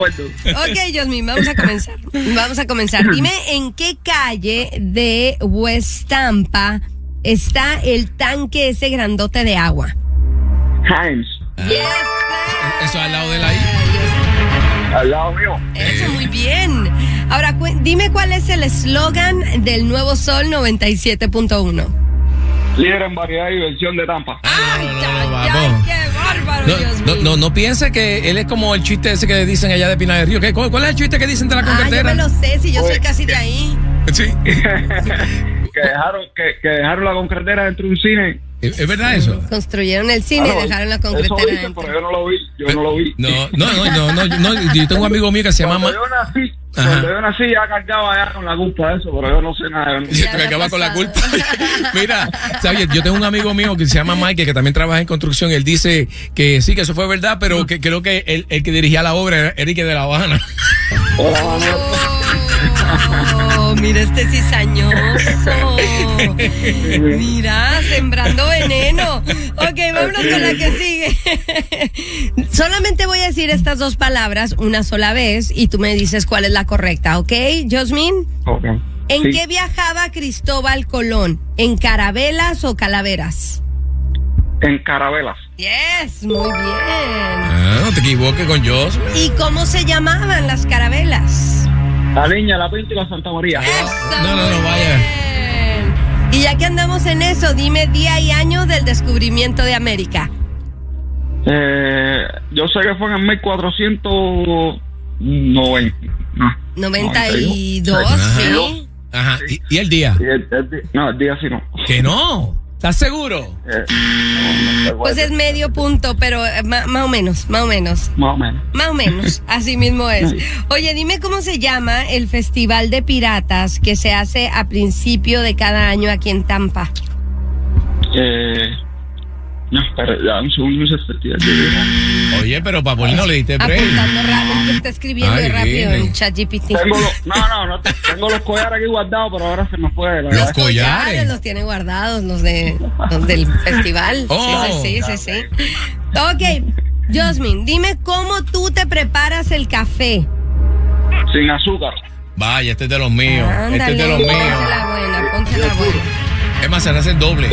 Ok, Yosmin, vamos a comenzar. Dime, ¿en qué calle de West Tampa está el tanque ese grandote de agua? Hines. Yes, Eso al lado de la I. Al lado mío. Eso, muy bien. Ahora, dime cuál es el eslogan del Nuevo Sol 97.1. Líder en variedad y diversión de Tampa. ¡Ay, qué bárbaro, Dios mío! No piense que él es como el chiste ese que dicen allá de Pinar del Río. ¿Cuál es el chiste que dicen de la concretera? Yo me lo sé, si yo soy casi de ahí. Sí. que dejaron la concretera dentro de un cine. ¿Es verdad eso? Construyeron el cine y dejaron la concretera Eso dicen, dentro. pero yo no lo vi. No, yo tengo un amigo mío que se llama... Cuando yo nací ya cargaba ya con la culpa de eso, pero yo no sé nada. Se te cargaba con la culpa. Mira, ¿sabes? Yo tengo un amigo mío que se llama Mike, que también trabaja en construcción. Él dice que sí, que eso fue verdad, pero que creo que el que dirigía la obra era Eric de La Habana. Oh, mira este cizañoso. Mira, sembrando veneno. Ok, vámonos con la que sigue. Solamente voy a decir estas dos palabras una sola vez y tú me dices cuál es la correcta, ¿ok, Yosmin? Ok. ¿En qué viajaba Cristóbal Colón? ¿En carabelas o calaveras? En carabelas. Yes, muy bien. No te equivoques con Jos. ¿Y cómo se llamaban las carabelas? La Niña, la Pinta y la Santa María. Eso, No, muy vaya. bien. Y ya que andamos en eso, dime día y año del descubrimiento de América. Yo sé que fue en el 1492, 92, sí. Ajá. ¿Y el día? El día sí no. ¿Que no? ¿Estás seguro? Pues es medio punto, pero más o menos. Más o menos. Así mismo es. Oye, dime cómo se llama el Festival de Piratas que se hace a principio de cada año aquí en Tampa. No, espera, ya un segundo ese festival. Oye, pero Papoli no le diste break. Apuntando rápido, está escribiendo rápido en ChatGPT. Tengo los collares aquí guardados, pero ahora se me fue. Los collares los tiene guardados, los del festival. Oh. Sí. Ok, Yosmin, dime cómo tú te preparas el café. Sin azúcar. Vaya, este es de los míos. Ándale, este es de los míos. Ponte la buena. Es más, se hace doble.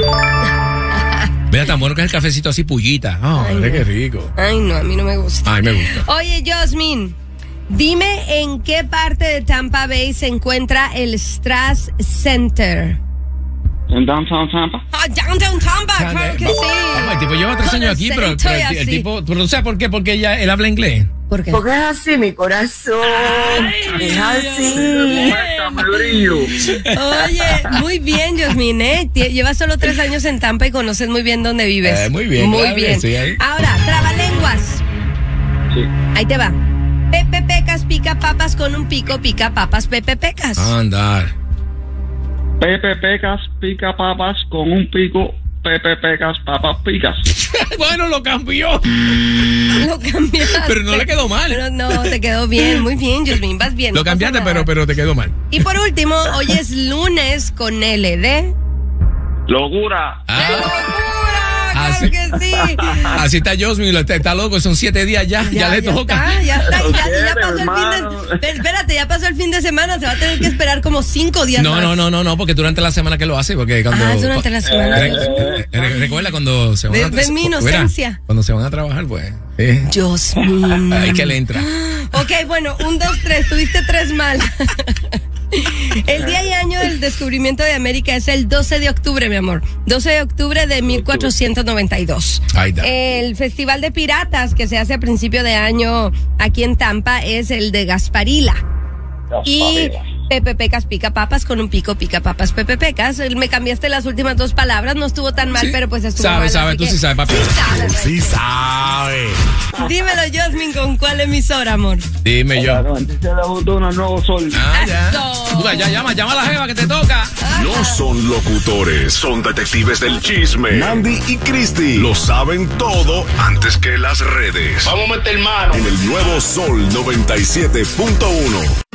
Vea, tan bueno que es el cafecito así pullita. Qué rico. Ay, no, a mí no me gusta. Ay, me gusta. Oye, Yosmin, dime en qué parte de Tampa Bay se encuentra el Strass Center. ¿En Downtown Tampa? Downtown Tampa, claro que sí. El tipo lleva 3 años aquí, pero el tipo... ¿Pero tú sabes por qué? Porque él habla inglés. ¿Por qué? Porque es así, mi corazón. Es así. Muéstrame brillo. Oye, muy bien, Yosmin, ¿eh? Llevas solo 3 años en Tampa y conoces muy bien dónde vives. Muy bien. Muy claro bien. Sí, Ahora, trabalenguas. Sí. Ahí te va. Pepe Pecas pica papas con un pico, pica papas, Pepe Pecas. Andar. Pepe Pecas pica papas con un pico. Pepe Pecas papas picas. Bueno, lo cambió. Lo cambiaste. Pero no le quedó mal. Pero no, te quedó bien, muy bien, Yosmin, vas bien. Lo no pasa cambiaste, nada. pero te quedó mal. Y por último, hoy es lunes con LD. Locura. ¡Claro que sí! Así está Yosmin, está loco, son 7 días ya le toca. Ya está, ya pasó hermano. el fin de... Espérate, ya pasó el fin de semana, se va a tener que esperar como 5 días más. No, porque durante la semana que lo hace, porque cuando... Durante la semana. Recuerda cuando se van a Ves mi inocencia. Cuando se van a trabajar, pues... Yosmin. Ahí que le entra. Ok, bueno, 1, 2, 3, tuviste 3 mal. El día y año del descubrimiento de América es el 12 de octubre, mi amor. 12 de octubre de 1492. Ahí está. El Festival de Piratas que se hace a principio de año aquí en Tampa es el de Gasparilla. Y Pepe Pecas pica papas con un pico, pica papas, Pepe Pecas. Me cambiaste las últimas 2 palabras, no estuvo tan mal, Sí. pero pues estuvo mal. Tú sí sabes, papi. Sí sabe. Dímelo, Yosmin, ¿con cuál emisora, amor? Dime yo. Se le gustó un nuevo sol. Ya. Eso. Puta, ya llama a la jeva que te toca. No son locutores, son detectives del chisme. Mandy y Christy lo saben todo antes que las redes. Vamos a meter mano. En el Nuevo Sol 97.1.